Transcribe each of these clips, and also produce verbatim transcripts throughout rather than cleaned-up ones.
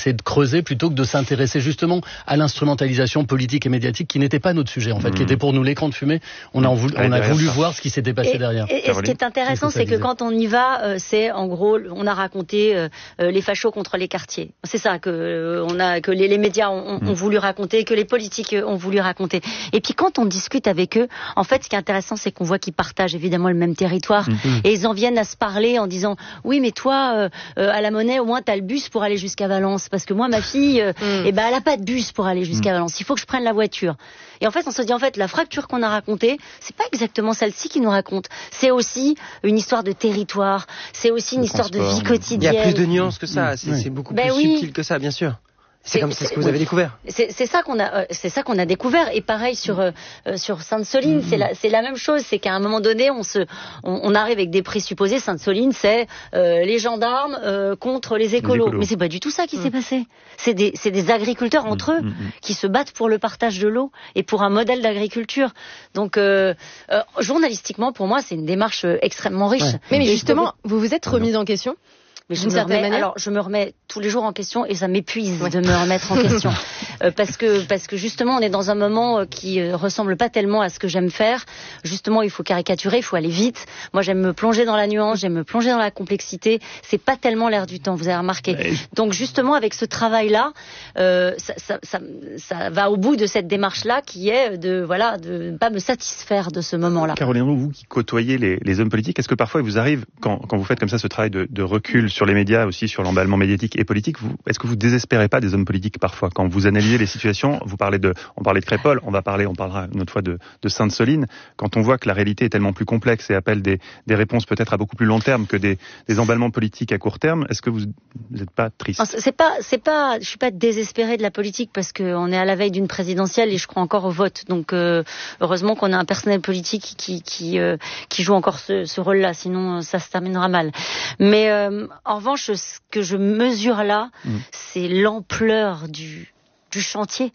essayer de creuser plutôt que de s'intéresser justement à l'instrumentalisation politique et médiatique qui n'était pas notre sujet en fait, mmh. qui était pour nous l'écran de fumée. On a, voulu, on a voulu ça. voir ce qui s'était passé et, derrière. Et, et ce qui est intéressant, c'est que quand on y va, euh, c'est en gros, on a raconté euh, les fachos contre les quartiers. C'est ça que euh, on a, que les, les médias ont, mmh. ont voulu raconter, que les politiques ont voulu raconter. Et puis quand on discute avec eux, en fait, ce qui est intéressant, c'est qu'on voit qu'ils partagent évidemment le même territoire, mmh. et ils en viennent à se parler en disant, oui, mais toi, euh, euh, à la Monnaie, au moins, t'as le bus pour aller jusqu'à Valence, parce que moi, ma fille, euh, mmh. eh ben, elle a pas de bus pour aller jusqu'à mmh. Valence. Il faut que je prenne la voiture. Et en fait, on se dit, en fait, la fracture qu'on a racontée, c'est pas exactement celle-ci qui nous raconte. C'est aussi une histoire de territoire. C'est aussi une le histoire de vie quotidienne. Il y a plus de nuances que ça. Mmh. C'est, oui. c'est beaucoup ben plus oui. subtil que ça, bien sûr. C'est, c'est comme c'est, c'est ce que vous avez découvert. C'est, c'est ça qu'on a, euh, c'est ça qu'on a découvert. Et pareil sur euh, sur Sainte-Soline, mmh. c'est la, c'est la même chose. C'est qu'à un moment donné, on se, on, on arrive avec des présupposés. Sainte-Soline, c'est euh, les gendarmes euh, contre les écolos. les écolos. Mais c'est pas du tout ça qui mmh. s'est passé. C'est des, c'est des agriculteurs entre mmh. eux mmh. qui se battent pour le partage de l'eau et pour un modèle d'agriculture. Donc, euh, euh, journalistiquement, pour moi, c'est une démarche extrêmement riche. Ouais. Mais, mais justement, vous vous êtes remise en question. Mais je me remets, alors je me remets tous les jours en question et ça m'épuise ouais. de me remettre en question euh, parce que parce que justement on est dans un moment qui euh, ressemble pas tellement à ce que j'aime faire. Justement, il faut caricaturer, il faut aller vite. Moi, j'aime me plonger dans la nuance, j'aime me plonger dans la complexité. C'est pas tellement l'air du temps, vous avez remarqué. Ouais. Donc justement, avec ce travail-là, euh, ça, ça, ça, ça va au bout de cette démarche-là qui est de voilà de ne pas me satisfaire de ce moment-là. Caroline Roux, vous qui côtoyez les, les hommes politiques, est-ce que parfois il vous arrive quand quand vous faites comme ça ce travail de, de recul sur les médias, aussi sur l'emballement médiatique et politique, vous, est-ce que vous désespérez pas des hommes politiques parfois quand vous analysez les situations? Vous parlez de, on parlait de Crépol, on va parler, on parlera une autre fois de, de Sainte-Soline. Quand on voit que la réalité est tellement plus complexe et appelle des, des réponses peut-être à beaucoup plus long terme que des, des emballements politiques à court terme, est-ce que vous n'êtes pas triste? C'est pas, c'est pas, je suis pas désespérée de la politique parce qu'on est à la veille d'une présidentielle et je crois encore au vote. Donc euh, heureusement qu'on a un personnel politique qui qui euh, qui joue encore ce, ce rôle-là, sinon ça se terminera mal. Mais euh, en revanche, ce que je mesure là, mmh. c'est l'ampleur du, du chantier.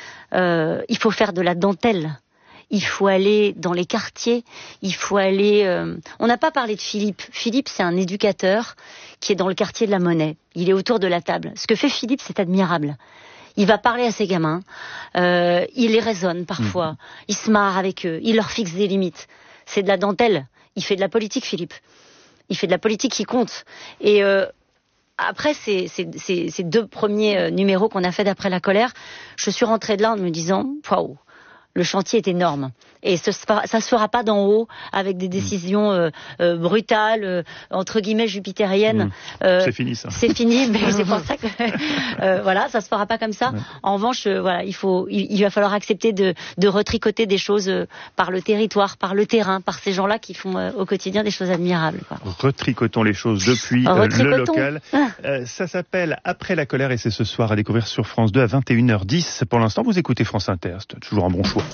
Euh, il faut faire de la dentelle. Il faut aller dans les quartiers. Il faut aller... Euh... On n'a pas parlé de Philippe. Philippe, c'est un éducateur qui est dans le quartier de la Monnaie. Il est autour de la table. Ce que fait Philippe, c'est admirable. Il va parler à ses gamins. Euh, il les raisonne parfois. Mmh. Il se marre avec eux. Il leur fixe des limites. C'est de la dentelle. Il fait de la politique, Philippe. Il fait de la politique qui compte. Et euh, après ces, ces, ces, ces deux premiers euh, numéros qu'on a fait d'après la colère, je suis rentrée de là en me disant « Waouh, le chantier est énorme ». Et ce, ça se fera pas d'en haut avec des décisions euh, euh, brutales, euh, entre guillemets jupitériennes. Mmh. Euh, c'est fini ça. C'est fini, mais c'est pour ça que euh, voilà, ça se fera pas comme ça. Ouais. En revanche, euh, voilà, il faut, il, il va falloir accepter de, de retricoter des choses euh, par le territoire, par le terrain, par ces gens-là qui font euh, au quotidien des choses admirables. Quoi. Retricotons les choses depuis euh, le local. Euh, ça s'appelle Après la colère et c'est ce soir à découvrir sur France deux à vingt et une heures dix. Pour l'instant, vous écoutez France Inter. C'est toujours un bon choix.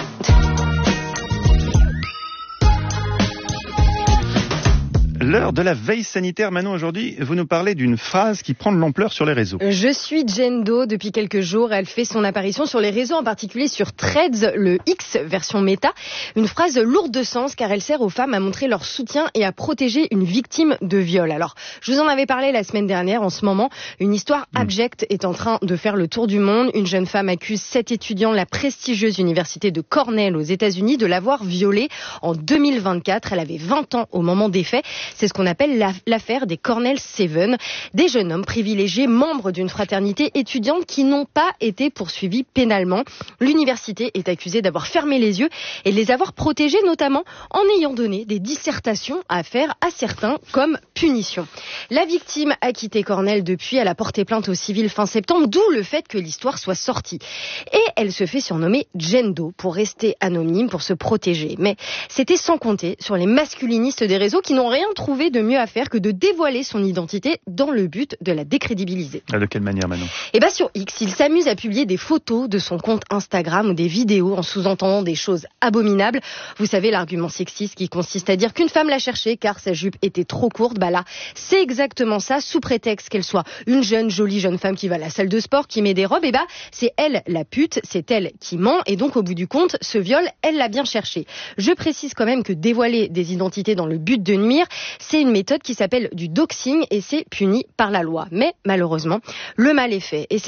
L'heure de la veille sanitaire. Manon, aujourd'hui, vous nous parlez d'une phrase qui prend de l'ampleur sur les réseaux. Je suis Jane Doe depuis quelques jours. Elle fait son apparition sur les réseaux, en particulier sur Threads, le X version méta. Une phrase lourde de sens car elle sert aux femmes à montrer leur soutien et à protéger une victime de viol. Alors, je vous en avais parlé la semaine dernière. En ce moment, une histoire abjecte est en train de faire le tour du monde. Une jeune femme accuse sept étudiants de la prestigieuse université de Cornell aux États-Unis de l'avoir violée en deux mille vingt-quatre. Elle avait vingt ans au moment des faits. C'est ce qu'on appelle la, l'affaire des Cornell Seven, des jeunes hommes privilégiés, membres d'une fraternité étudiante qui n'ont pas été poursuivis pénalement. L'université est accusée d'avoir fermé les yeux et de les avoir protégés, notamment en ayant donné des dissertations à faire à certains comme punition. La victime a quitté Cornell depuis, elle a porté plainte au civil fin septembre, d'où le fait que l'histoire soit sortie. Et elle se fait surnommer Jane Doe pour rester anonyme, pour se protéger. Mais c'était sans compter sur les masculinistes des réseaux qui n'ont rien trouvé de mieux à faire que de dévoiler son identité dans le but de la décrédibiliser. De quelle manière, Manon ? Eh bien, sur X, il s'amuse à publier des photos de son compte Instagram ou des vidéos en sous-entendant des choses abominables. Vous savez, l'argument sexiste qui consiste à dire qu'une femme l'a cherché car sa jupe était trop courte. Bah là, c'est exactement ça, sous prétexte qu'elle soit une jeune, jolie jeune femme qui va à la salle de sport, qui met des robes. Et bah, c'est elle la pute, c'est elle qui ment. Et donc, au bout du compte, ce viol, elle l'a bien cherché. Je précise quand même que dévoiler des identités dans le but de nuire, c'est une méthode qui s'appelle du doxing et c'est puni par la loi. Mais malheureusement, le mal est fait. Et c'est